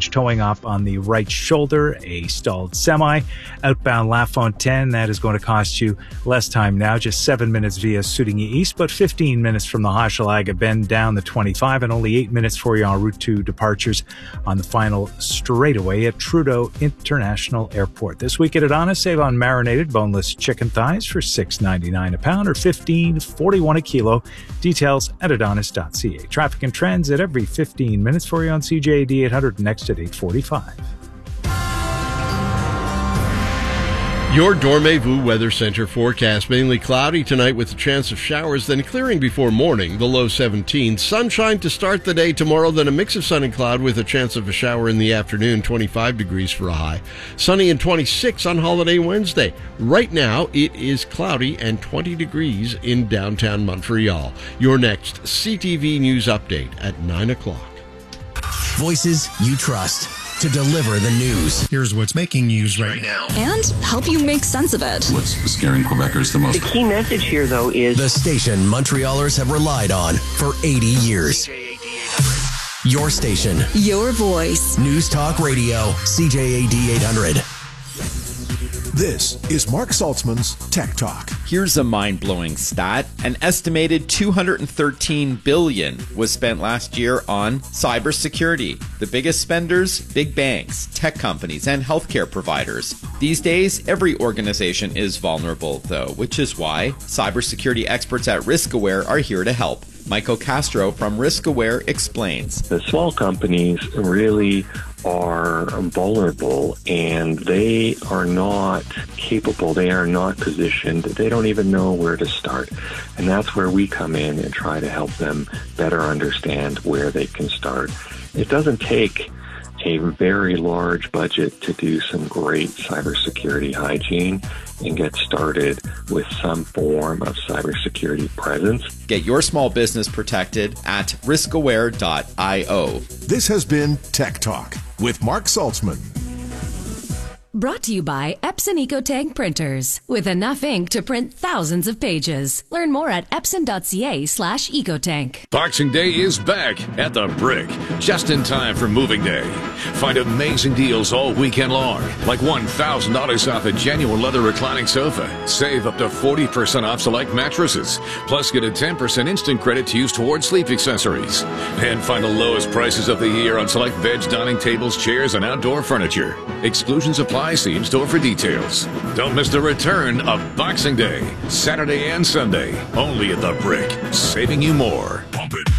change towing up on the right shoulder, a stalled semi. Outbound La Fontaine, that is going to cost you less time now, just 7 minutes via Soudigny East, but 15 minutes from the Hochelaga Bend down the 25, and only 8 minutes for you en route to departures on the final straightaway at Trudeau International Airport. This week at Adonis, save on marinated boneless chicken thighs for $6.99 a pound or $15.41 a kilo. Details at adonis.ca. Traffic and trends at every 15 minutes for you on CJAD 800 next at 8:45. Your Dormez-vous Weather Center forecast: mainly cloudy tonight with a chance of showers, then clearing before morning, the low 17. Sunshine to start the day tomorrow, then a mix of sun and cloud with a chance of a shower in the afternoon, 25 degrees for a high. Sunny and 26 on holiday Wednesday. Right now, it is cloudy and 20 degrees in downtown Montreal. Your next CTV News update at 9 o'clock. Voices you trust to deliver the news. Here's what's making news right now. And help you make sense of it. What's scaring Quebecers the most? The key message here, though, is the station Montrealers have relied on for 80 years. Your station. Your voice. News Talk Radio, CJAD 800. This is Mark Saltzman's Tech Talk. Here's a mind-blowing stat. An estimated $213 billion was spent last year on cybersecurity. The biggest spenders, big banks, tech companies, and healthcare providers. These days, every organization is vulnerable, though, which is why cybersecurity experts at RiskAware are here to help. Michael Castro from RiskAware explains. The small companies really are vulnerable, and they are not capable, they are not positioned, they don't even know where to start. And that's where we come in and try to help them better understand where they can start. It doesn't take a very large budget to do some great cybersecurity hygiene and get started with some form of cybersecurity presence. Get your small business protected at riskaware.io. This has been Tech Talk with Mark Saltzman. Brought to you by Epson EcoTank printers. With enough ink to print thousands of pages. Learn more at epson.ca/ecotank. Boxing Day is back at the Brick, just in time for moving day. Find amazing deals all weekend long, like $1,000 off a genuine leather reclining sofa. Save up to 40% off select mattresses. Plus, get a 10% instant credit to use towards sleep accessories. And find the lowest prices of the year on select beds, dining tables, chairs, and outdoor furniture. Exclusions apply. See in-store for details. Don't miss the return of Boxing Day, Saturday and Sunday, only at the Brick, saving you more.